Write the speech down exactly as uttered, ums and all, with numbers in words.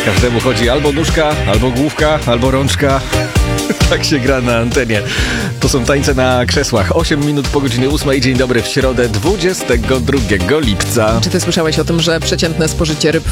Każdemu chodzi albo nóżka, albo główka, albo rączka. Tak się gra na antenie. To są tańce na krzesłach. osiem minut po godzinie ósmej. Dzień dobry w środę, dwudziestego drugiego lipca. Czy ty słyszałeś o tym, że przeciętne spożycie ryb